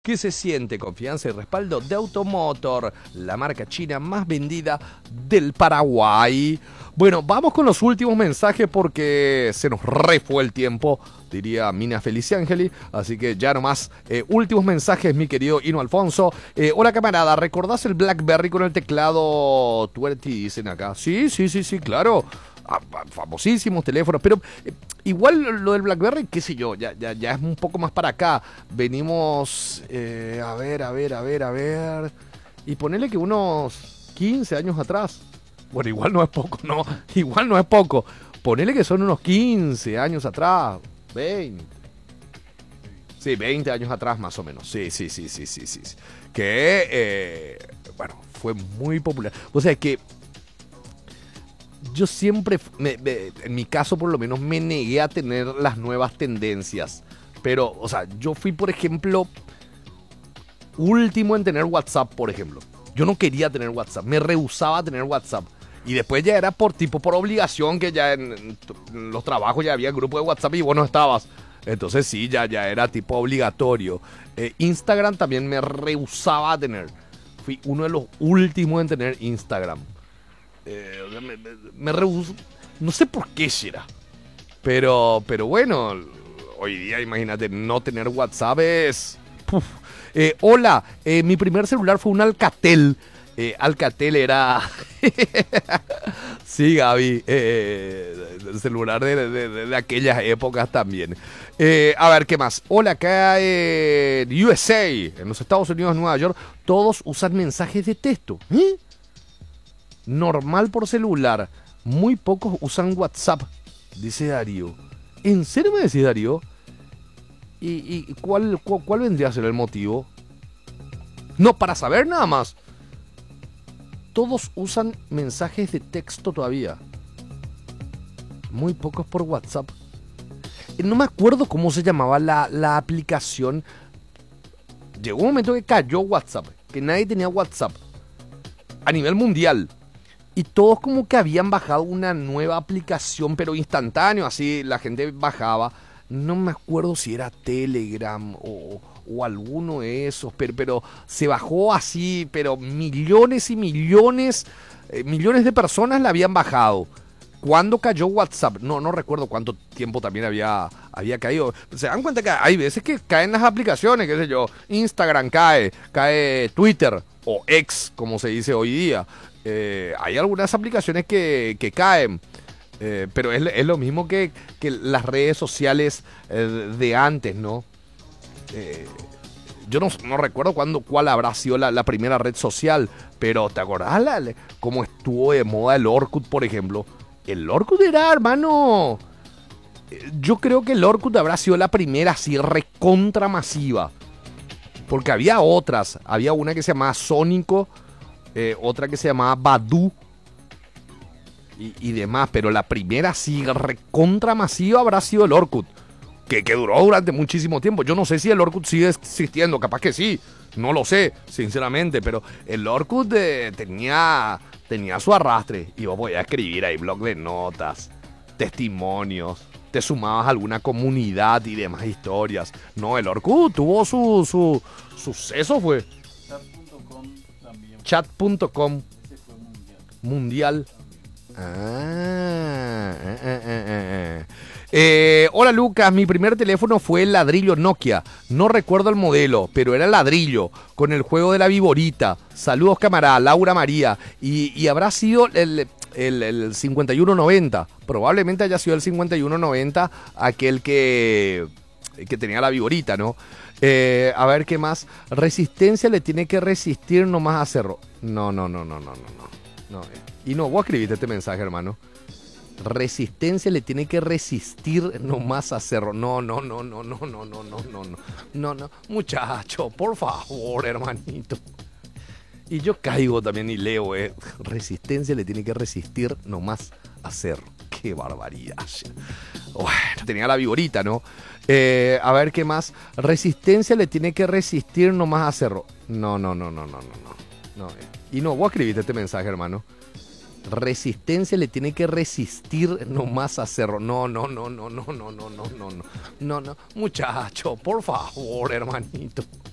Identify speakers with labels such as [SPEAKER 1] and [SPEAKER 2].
[SPEAKER 1] ¿Qué se siente? Confianza y respaldo de Automotor, la marca china más vendida del Paraguay. Bueno, vamos con los últimos mensajes porque se nos fue el tiempo, diría Mina Feliciangeli. Así que ya nomás, últimos mensajes, mi querido Hino Alfonso. Hola camarada, ¿recordás el BlackBerry con el teclado QWERTY? Dicen acá. Sí, claro. Famosísimos teléfonos, pero igual lo del BlackBerry, qué sé yo, ya es un poco más para acá. Venimos, a ver, y ponele que unos 15 años atrás. Bueno, igual no es poco, no, igual no es poco. Ponele que son unos 15 años atrás, 20. Sí, 20 años atrás más o menos. Sí. Que, bueno, fue muy popular. O sea, que yo siempre, en mi caso por lo menos, me negué a tener las nuevas tendencias. Pero, o sea, yo fui, por ejemplo, último en tener WhatsApp, por ejemplo. Yo no quería tener WhatsApp, me rehusaba a tener WhatsApp. Y después ya era por obligación, que ya en los trabajos ya había grupo de WhatsApp y vos no estabas. Entonces sí, ya era tipo obligatorio. Instagram también me rehusaba a tener. Fui uno de los últimos en tener Instagram. Me rehuso. No sé por qué será. Pero bueno, hoy día imagínate, no tener WhatsApp es... Puf. Hola, mi primer celular fue un Alcatel. Alcatel era... Sí, Gaby, el celular de aquellas épocas también. A ver, ¿qué más? Hola, acá en USA, en los Estados Unidos, Nueva York, todos usan mensajes de texto. Normal por celular. Muy pocos usan WhatsApp, dice Darío. ¿En serio me decís, Darío? ¿Y cuál vendría a ser el motivo? No, para saber nada más. Todos usan mensajes de texto todavía. Muy pocos por WhatsApp. No me acuerdo cómo se llamaba la aplicación. Llegó un momento que cayó WhatsApp, que nadie tenía WhatsApp a nivel mundial. Y todos como que habían bajado una nueva aplicación, pero instantáneo, así la gente bajaba. No me acuerdo si era Telegram o alguno de esos, pero se bajó así, pero millones y millones, millones de personas la habían bajado. ¿Cuándo cayó WhatsApp? No recuerdo cuánto tiempo también había caído. Se dan cuenta que hay veces que caen las aplicaciones, qué sé yo, Instagram cae Twitter o X, como se dice hoy día. Hay algunas aplicaciones que caen. Pero es lo mismo que las redes sociales de antes, ¿no? Yo no recuerdo cuál habrá sido la primera red social, pero ¿te acordás cómo estuvo de moda el Orkut, por ejemplo? El Orkut era, hermano... Yo creo que el Orkut habrá sido la primera así recontra masiva. Porque había otras. Había una que se llamaba Sónico, otra que se llamaba Badoo y demás. Pero la primera así recontra masiva habrá sido el Orkut. Que duró durante muchísimo tiempo. Yo no sé si el Orkut sigue existiendo, capaz que sí, no lo sé, sinceramente, pero el Orkut tenía su arrastre y vos podías escribir ahí blog de notas, testimonios, te sumabas a alguna comunidad y demás historias. No, el Orkut tuvo su suceso, fue.
[SPEAKER 2] Chat.com también.
[SPEAKER 1] Chat.com.
[SPEAKER 2] Ese fue mundial.
[SPEAKER 1] Mundial. Hola Lucas, mi primer teléfono fue el ladrillo Nokia. No recuerdo el modelo, pero era ladrillo, con el juego de la viborita. Saludos camarada, Laura María. Y habrá sido el 5190. Probablemente haya sido el 5190 aquel que tenía la viborita, ¿no? A ver qué más. Resistencia le tiene que resistir nomás a cerro. No. Y no, vos escribiste este mensaje, hermano. Resistencia le tiene que resistir nomás a cerro. No. Muchacho, por favor, hermanito. Y yo caigo también y leo, Resistencia le tiene que resistir nomás a cerro. Qué barbaridad. Bueno, tenía la viborita, ¿no? A ver qué más. Resistencia le tiene que resistir nomás a cerro. No. Y no, vos escribiste este mensaje, hermano. Resistencia le tiene que resistir nomás a cerro. No. Muchacho, por favor, hermanito.